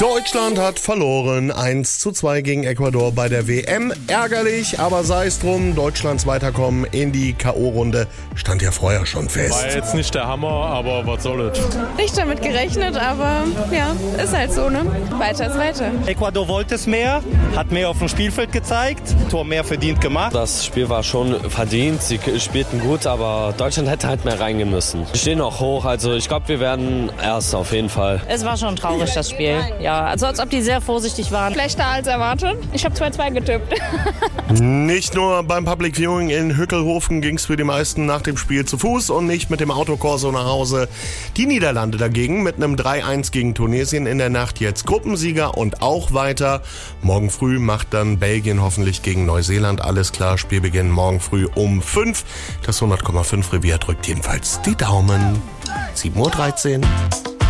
Deutschland hat verloren, 1:2 gegen Ecuador bei der WM. Ärgerlich, aber sei es drum, Deutschlands Weiterkommen in die K.O.-Runde stand ja vorher schon fest. War jetzt nicht der Hammer, aber was soll es? Nicht damit gerechnet, aber ja, ist halt so, ne? Weiter ist weiter. Ecuador wollte es mehr, hat mehr auf dem Spielfeld gezeigt, Tor mehr verdient gemacht. Das Spiel war schon verdient, sie spielten gut, aber Deutschland hätte halt mehr reingehen müssen. Wir stehen auch hoch, also ich glaube, wir werden erst auf jeden Fall. Es war schon traurig, das Spiel. Ja, also als ob die sehr vorsichtig waren. Schlechter als erwartet. Ich habe 2-2 getippt. Nicht nur beim Public Viewing in Hückelhofen ging es für die meisten nach dem Spiel zu Fuß und nicht mit dem Autokorso nach Hause. Die Niederlande dagegen mit einem 3-1 gegen Tunesien in der Nacht jetzt Gruppensieger und auch weiter. Morgen früh macht dann Belgien hoffentlich gegen Neuseeland alles klar. Spielbeginn morgen früh um 5. Das 100,5 Revier drückt jedenfalls die Daumen. 7:13 Uhr.